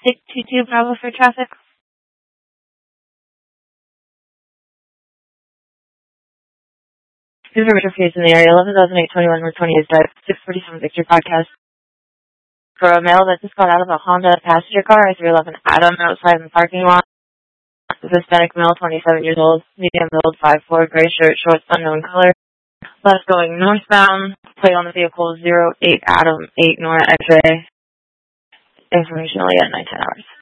622 Bravo for traffic. Information for use in the area, 11,821 North 20th Drive, 647 Victory Podcast. For a male that just got out of a Honda passenger car, I 311 Adam outside in the parking lot. Hispanic male, 27 years old, medium build, 5'4", gray shirt, shorts, unknown color. Left going northbound. Plate on the vehicle 08 Adam 8 Nora X-ray. Information only at 9:10 hours.